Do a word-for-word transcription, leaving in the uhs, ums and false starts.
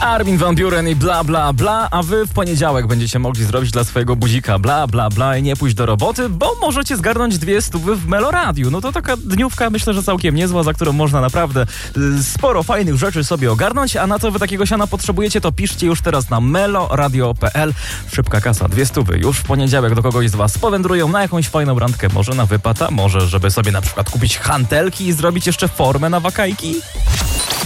Armin van Buuren i bla bla bla, a wy w poniedziałek będziecie mogli zrobić dla swojego buzika bla bla bla i nie pójść do roboty, bo możecie zgarnąć dwie stówy w Meloradiu. No to taka dniówka, myślę, że całkiem niezła, za którą można naprawdę y, sporo fajnych rzeczy sobie ogarnąć, a na co wy takiego siana potrzebujecie, to piszcie już teraz na meloradio kropka p l. Szybka kasa, dwie stówy już w poniedziałek do kogoś z was powędrują na jakąś fajną randkę, może na wypad, a może żeby sobie na przykład kupić hantelki i zrobić jeszcze formę na wakajki.